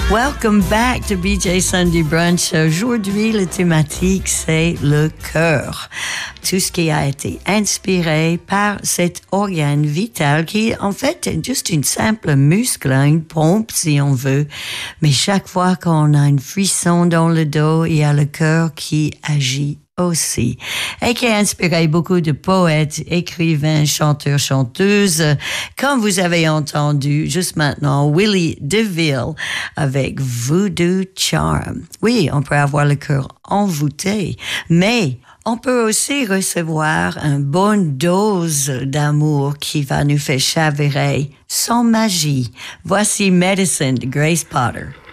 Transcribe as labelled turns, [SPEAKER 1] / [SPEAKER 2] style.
[SPEAKER 1] Welcome back to BJ Sunday Brunch. Aujourd'hui, la thématique, c'est le cœur. Tout ce qui a été inspiré par cet organe vital qui, en fait, est juste une simple muscle, une pompe, si on veut. Mais chaque fois qu'on a un frisson dans le dos, il y a le cœur qui agit aussi, et qui a inspiré beaucoup de poètes, écrivains, chanteurs, chanteuses, comme vous avez entendu juste maintenant, Willie DeVille avec Voodoo Charm. Oui, on peut avoir le cœur envoûté, mais on peut aussi recevoir une bonne dose d'amour qui va nous faire chavirer sans magie. Voici Medicine de Grace Potter.